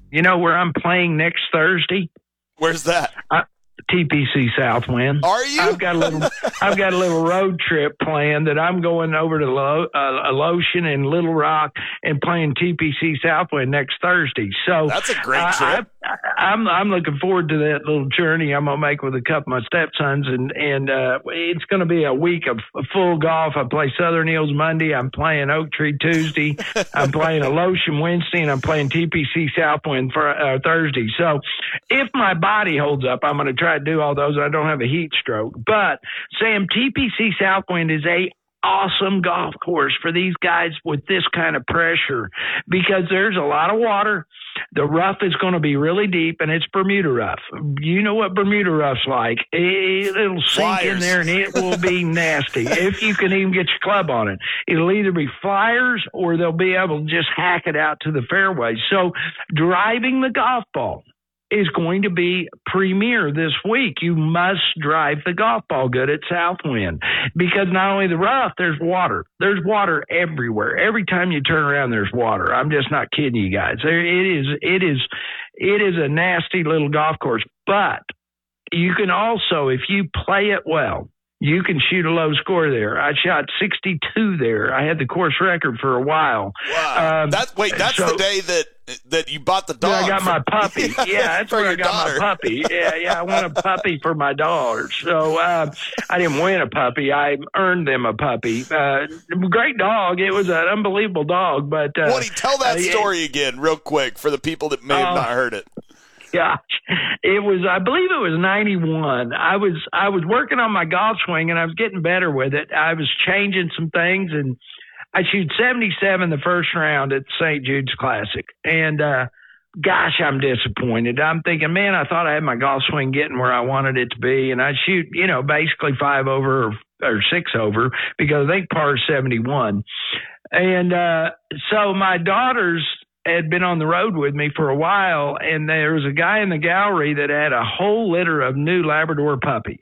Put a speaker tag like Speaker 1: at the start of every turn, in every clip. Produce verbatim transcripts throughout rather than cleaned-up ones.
Speaker 1: You know where I'm playing next Thursday?
Speaker 2: Where's that?
Speaker 1: I, T P C Southwind.
Speaker 2: Are you?
Speaker 1: I've got a little. I've got a little road trip planned that I'm going over to Lo, uh, Lotion and Little Rock and playing T P C Southwind next Thursday. So
Speaker 2: that's a great
Speaker 1: uh,
Speaker 2: trip.
Speaker 1: I, I'm I'm looking forward to that little journey I'm gonna make with a couple of my stepsons, and and uh, it's gonna be a week of full golf. I play Southern Hills Monday. I'm playing Oak Tree Tuesday. I'm playing a Lotion Wednesday, and I'm playing T P C Southwind for uh, Thursday. So if my body holds up, I'm gonna try to do all those. I don't have a heat stroke. But Sam, T P C Southwind is a awesome golf course for these guys with this kind of pressure because there's a lot of water. The rough is going to be really deep, and it's Bermuda rough. You know what Bermuda rough's like. It, it'll sink
Speaker 2: Flyers.
Speaker 1: in there, and it will be nasty if you can even get your club on it. It'll either be flyers or they'll be able to just hack it out to the fairway. So driving the golf ball is going to be premier this week. You must drive the golf ball good at Southwind because not only the rough, there's water. There's water everywhere. Every time you turn around, there's water. I'm just not kidding you guys. There, it is, it is, it is a nasty little golf course, but you can also, if you play it well, you can shoot a low score there. I shot sixty-two there. I had the course record for a while.
Speaker 2: Wow.
Speaker 1: Um,
Speaker 2: that's, wait, that's
Speaker 1: so,
Speaker 2: the day that that you bought the dog.
Speaker 1: Yeah, I got
Speaker 2: for,
Speaker 1: my puppy. Yeah, that's
Speaker 2: for
Speaker 1: where I
Speaker 2: your
Speaker 1: got
Speaker 2: daughter.
Speaker 1: my puppy. Yeah, yeah, I want a puppy for my daughter. So uh, I didn't win a puppy. I earned them a puppy. Uh, great dog. It was an unbelievable dog. But uh,
Speaker 2: Woody, tell that
Speaker 1: uh,
Speaker 2: story again real quick for the people that may have
Speaker 1: uh,
Speaker 2: not heard it.
Speaker 1: Gosh, it was, I believe it was ninety-one. I was, I was working on my golf swing and I was getting better with it. I was changing some things and I shoot seventy-seven the first round at Saint Jude's Classic. And, uh, gosh, I'm disappointed. I'm thinking, man, I thought I had my golf swing getting where I wanted it to be. And I shoot, you know, basically five over or, or six over because I think par is seventy-one. And, uh, so my daughters had been on the road with me for a while, and there was a guy in the gallery that had a whole litter of new Labrador puppies.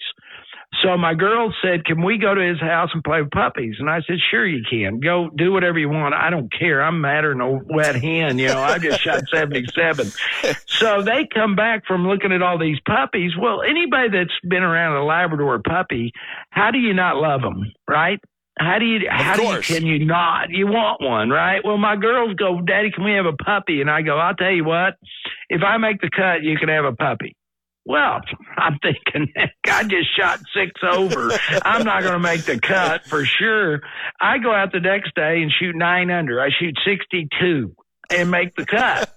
Speaker 1: So my girl said, can we go to his house and play with puppies? And I said, sure you can. Go do whatever you want. I don't care. I'm madder than a wet hen. You know, I just shot seventy-seven. So they come back from looking at all these puppies. Well, anybody that's been around a Labrador puppy, how do you not love them, right? How do you, how do you, can you not? You want one, right? Well, my girls go, Daddy, can we have a puppy? And I go, I'll tell you what, if I make the cut, you can have a puppy. Well, I'm thinking, I just shot six over. I'm not going to make the cut for sure. I go out the next day and shoot nine under. I shoot sixty-two. And make the cut.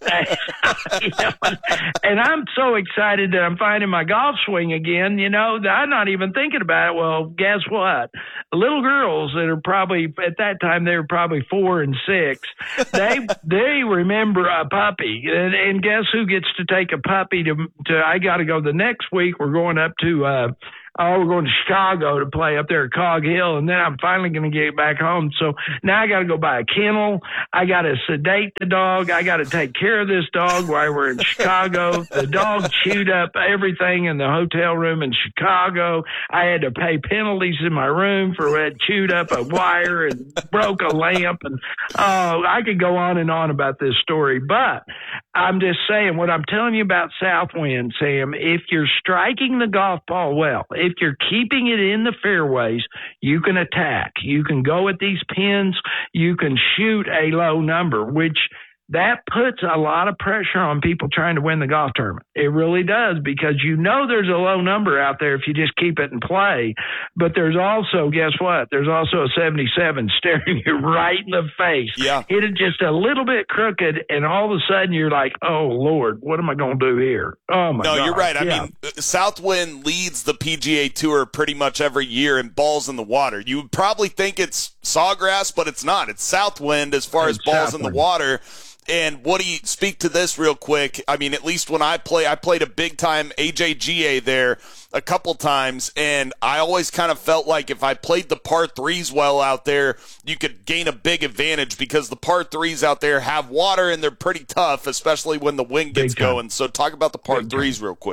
Speaker 1: You know, and I'm so excited that I'm finding my golf swing again. You know, I'm not even thinking about it. Well, guess what? Little girls that are probably, at that time, they were probably four and six. They they remember a puppy. And, and guess who gets to take a puppy to, to I got to go the next week. We're going up to, uh, oh, we're going to Chicago to play up there at Cog Hill, and then I'm finally going to get back home. So now I got to go buy a kennel. I got to sedate the dog. I got to take care of this dog while we're in Chicago. The dog chewed up everything in the hotel room in Chicago. I had to pay penalties in my room for it, chewed up a wire and broke a lamp. And oh, I could go on and on about this story, but I'm just saying what I'm telling you about Southwind, Sam, if you're striking the golf ball well, if you're keeping it in the fairways, you can attack. You can go at these pins. You can shoot a low number, which that puts a lot of pressure on people trying to win the golf tournament. It really does, because you know there's a low number out there if you just keep it in play. But there's also, guess what? There's also a seventy-seven staring you right in the face.
Speaker 2: Yeah.
Speaker 1: Hit it just a little bit crooked, and all of a sudden you're like, oh, Lord, what am I going to do here? Oh, my God.
Speaker 2: No, you're right. I
Speaker 1: yeah.
Speaker 2: mean, Southwind leads the P G A Tour pretty much every year in balls in the water. You would probably think it's Sawgrass, but it's not. It's Southwind as far
Speaker 1: it's
Speaker 2: as balls
Speaker 1: Southwind.
Speaker 2: in the water. And Woody, speak to this real quick. I mean, at least when I play, I played a big-time A J G A there a couple times, and I always kind of felt like if I played the par threes well out there, you could gain a big advantage, because the par threes out there have water, and they're pretty tough, especially when the wind gets
Speaker 1: Big time.
Speaker 2: going. So talk about the par
Speaker 1: Big
Speaker 2: threes
Speaker 1: time.
Speaker 2: real quick.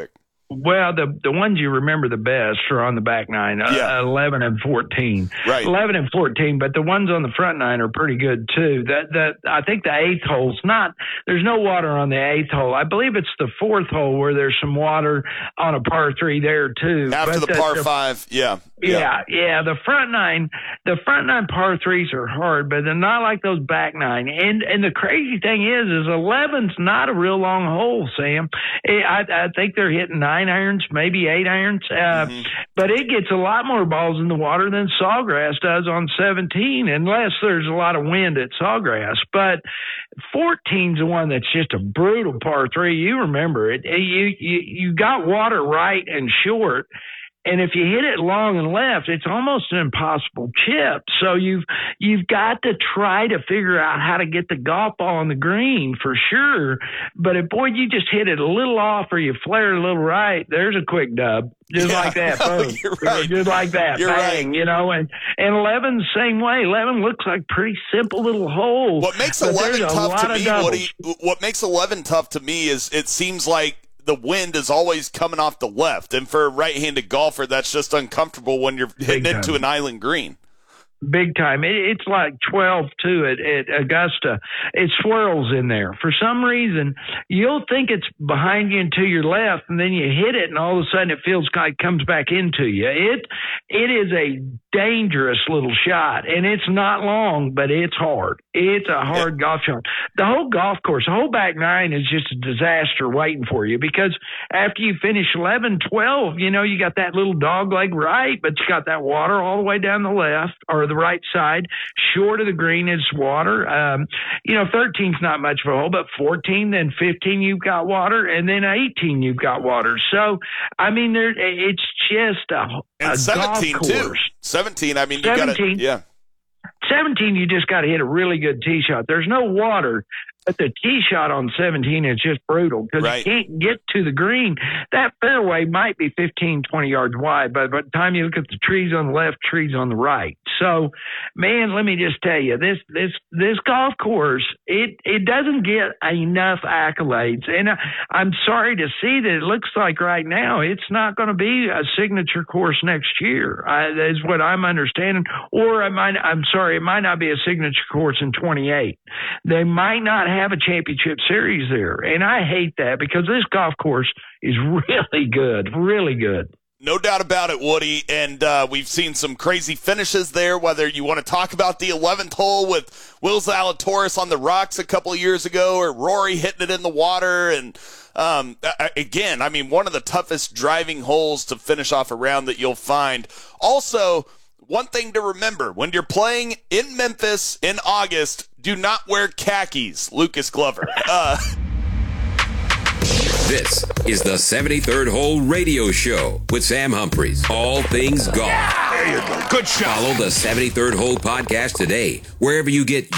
Speaker 1: Well, the the ones you remember the best are on the back nine, uh,
Speaker 2: yeah.
Speaker 1: eleven and fourteen.
Speaker 2: Right.
Speaker 1: eleven and fourteen, but the ones on the front nine are pretty good too. That that I think the eighth hole's not. There's no water on the eighth hole. I believe it's the fourth hole where there's some water on a par three there too.
Speaker 2: After
Speaker 1: but
Speaker 2: the,
Speaker 1: the
Speaker 2: par
Speaker 1: the,
Speaker 2: five, yeah.
Speaker 1: Yeah,
Speaker 2: yeah,
Speaker 1: yeah. The front nine, the front nine par threes are hard, but they're not like those back nine. And and the crazy thing is, is eleven's not a real long hole, Sam. I I think they're hitting nine irons, maybe eight irons, uh, mm-hmm. but it gets a lot more balls in the water than Sawgrass does on seventeen, unless there's a lot of wind at Sawgrass. But fourteen's the one that's just a brutal par three. You remember it. You you you got water right and short. And if you hit it long and left, it's almost an impossible chip. So you've you've got to try to figure out how to get the golf ball on the green for sure. But if, boy, you just hit it a little off or you flare it a little right, there's a quick dub. Just yeah. like that. Boom.
Speaker 2: You're right.
Speaker 1: Just like that.
Speaker 2: You're
Speaker 1: Bang,
Speaker 2: right.
Speaker 1: you know. And, and eleven's the same way. eleven looks like pretty simple little hole.
Speaker 2: What makes eleven tough to me, what, he, what makes eleven tough to me is it seems like the wind is always coming off the left. And for a right-handed golfer, that's just uncomfortable when you're hitting it to an island green.
Speaker 1: Big time. It, it's like twelve two at, at Augusta. It swirls in there. For some reason, you'll think it's behind you and to your left, and then you hit it, and all of a sudden it feels like it comes back into you. It It is a dangerous little shot, and it's not long, but it's hard. It's a hard yeah. golf shot. The whole golf course, the whole back nine is just a disaster waiting for you, because after you finish eleven, twelve, you know, you got that little dog leg right, but you got that water all the way down the left or the right side. Short of the green is water. Um, you know, thirteen's not much of a hole, but fourteen, then fifteen, you've got water, and then eighteen, you've got water. So, I mean, there, it's just a,
Speaker 2: and
Speaker 1: a
Speaker 2: seventeen
Speaker 1: golf course.
Speaker 2: Too. seventeen, I mean, you got to, yeah.
Speaker 1: seventeen, you just got to hit a really good tee shot. There's no water, but the tee shot on seventeen is just brutal because
Speaker 2: right.
Speaker 1: you can't get to the green. That fairway might be fifteen, twenty yards wide, but by the time you look at the trees on the left, trees on the right. So, man, let me just tell you, this this this golf course, it it doesn't get enough accolades. And I, I'm sorry to see that it looks like right now it's not going to be a signature course next year, I, is what I'm understanding. Or I might, I'm sorry, it might not be a signature course in twenty-eight. They might not have a championship series there. And I hate that because this golf course is really good, really good.
Speaker 2: No doubt about it, Woody, and uh, we've seen some crazy finishes there, whether you want to talk about the eleventh hole with Will Zalatoris on the rocks a couple of years ago or Rory hitting it in the water. And um, again, I mean, one of the toughest driving holes to finish off a round that you'll find. Also, one thing to remember, when you're playing in Memphis in August, do not wear khakis, Lucas Glover. Uh
Speaker 3: This is the seventy-third Hole Radio Show with Sam Humphries. All things golf.
Speaker 4: There you go. Good shot.
Speaker 3: Follow the seventy-third Hole podcast today, wherever you get